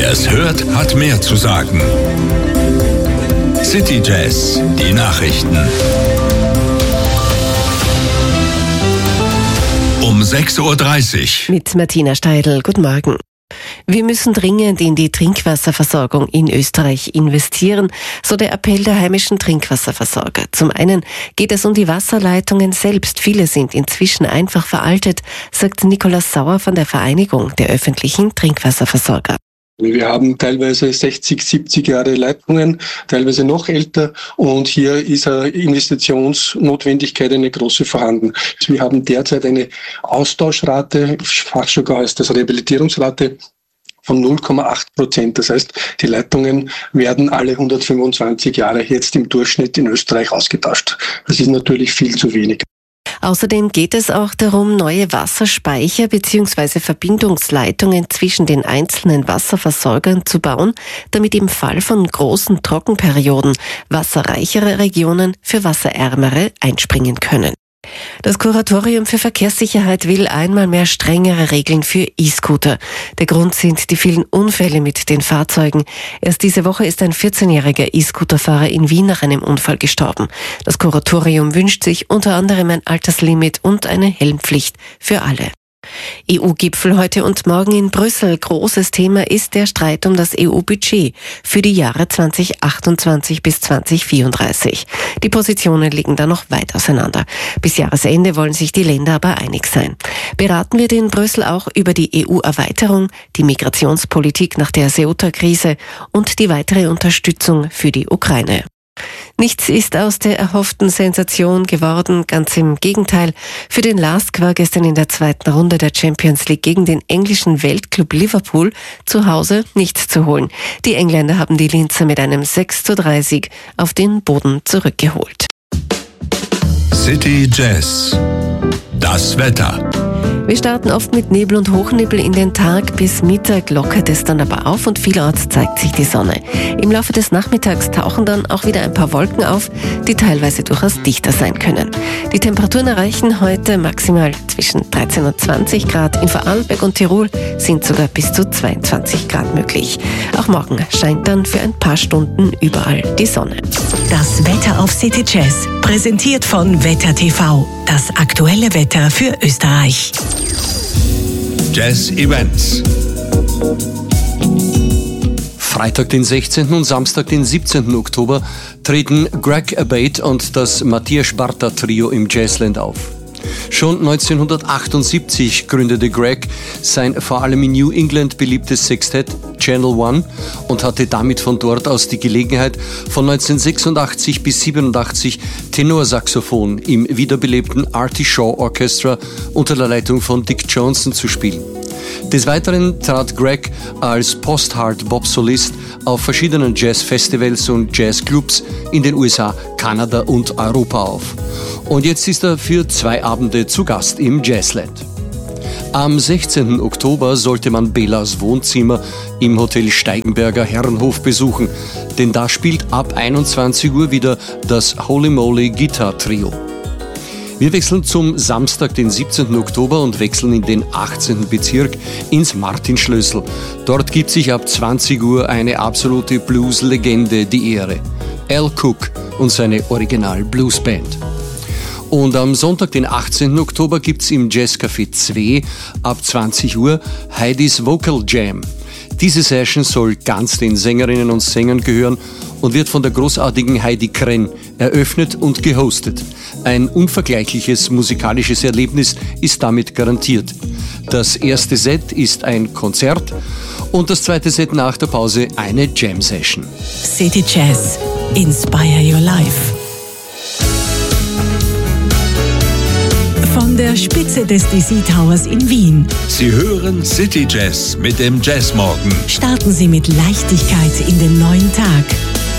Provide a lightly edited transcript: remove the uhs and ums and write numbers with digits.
Wer es hört, hat mehr zu sagen. City Jazz, die Nachrichten. Um 6:30 Uhr. Mit Martina Steidl. Guten Morgen. Wir müssen dringend in die Trinkwasserversorgung in Österreich investieren, so der Appell der heimischen Trinkwasserversorger. Zum einen geht es um die Wasserleitungen selbst. Viele sind inzwischen einfach veraltet, sagt Nikolaus Sauer von der Vereinigung der öffentlichen Trinkwasserversorger. Wir haben teilweise 60, 70 Jahre Leitungen, teilweise noch älter, und hier ist eine Investitionsnotwendigkeit eine große vorhanden. Wir haben derzeit eine Austauschrate, Fachjargon heißt das Rehabilitierungsrate, von 0,8%. Das heißt, die Leitungen werden alle 125 Jahre jetzt im Durchschnitt in Österreich ausgetauscht. Das ist natürlich viel zu wenig. Außerdem geht es auch darum, neue Wasserspeicher bzw. Verbindungsleitungen zwischen den einzelnen Wasserversorgern zu bauen, damit im Fall von großen Trockenperioden wasserreichere Regionen für wasserärmere einspringen können. Das Kuratorium für Verkehrssicherheit will einmal mehr strengere Regeln für E-Scooter. Der Grund sind die vielen Unfälle mit den Fahrzeugen. Erst diese Woche ist ein 14-jähriger E-Scooterfahrer in Wien nach einem Unfall gestorben. Das Kuratorium wünscht sich unter anderem ein Alterslimit und eine Helmpflicht für alle. EU-Gipfel heute und morgen in Brüssel. Großes Thema ist der Streit um das EU-Budget für die Jahre 2028 bis 2034. Die Positionen liegen da noch weit auseinander. Bis Jahresende wollen sich die Länder aber einig sein. Beraten wird in Brüssel auch über die EU-Erweiterung, die Migrationspolitik nach der Ceuta-Krise und die weitere Unterstützung für die Ukraine. Nichts ist aus der erhofften Sensation geworden, ganz im Gegenteil. Für den LASK war gestern in der zweiten Runde der Champions League gegen den englischen Weltclub Liverpool zu Hause nichts zu holen. Die Engländer haben die Linzer mit einem 6:3 Sieg auf den Boden zurückgeholt. City Jazz, das Wetter. Wir starten oft mit Nebel und Hochnebel in den Tag. Bis Mittag lockert es dann aber auf und vielerorts zeigt sich die Sonne. Im Laufe des Nachmittags tauchen dann auch wieder ein paar Wolken auf, die teilweise durchaus dichter sein können. Die Temperaturen erreichen heute maximal zwischen 13 und 20 Grad. In Vorarlberg und Tirol sind sogar bis zu 22 Grad möglich. Auch morgen scheint dann für ein paar Stunden überall die Sonne. Das Wetter auf City Jazz, präsentiert von Wetter TV. Das aktuelle Wetter für Österreich. Jazz Events. Freitag, den 16. und Samstag, den 17. Oktober treten Greg Abate und das Matthias Barta Trio im Jazzland auf. Schon 1978 gründete Greg sein vor allem in New England beliebtes Sextett Channel One und hatte damit von dort aus die Gelegenheit, von 1986 bis 87 Tenorsaxophon im wiederbelebten Artie Shaw Orchestra unter der Leitung von Dick Johnson zu spielen. Des Weiteren trat Greg als Post-Hard-Bop-Solist auf verschiedenen Jazz-Festivals und Jazzclubs in den USA, Kanada und Europa auf. Und jetzt ist er für 2 Abende zu Gast im Jazzland. Am 16. Oktober sollte man Belas Wohnzimmer im Hotel Steigenberger Herrenhof besuchen, denn da spielt ab 21 Uhr wieder das Holy Moly Guitar Trio. Wir wechseln zum Samstag, den 17. Oktober und wechseln in den 18. Bezirk ins Martinschlössl. Dort gibt sich ab 20 Uhr eine absolute Blues-Legende die Ehre. Al Cook und seine Original-Blues-Band. Und am Sonntag, den 18. Oktober, gibt's im Jazzcafé 2 ab 20 Uhr Heidis Vocal Jam. Diese Session soll ganz den Sängerinnen und Sängern gehören und wird von der großartigen Heidi Krenn eröffnet und gehostet. Ein unvergleichliches musikalisches Erlebnis ist damit garantiert. Das erste Set ist ein Konzert und das zweite Set nach der Pause eine Jam-Session. City Jazz. Inspire your life. Von der Spitze des DC Towers in Wien. Sie hören City Jazz mit dem Jazzmorgen. Starten Sie mit Leichtigkeit in den neuen Tag.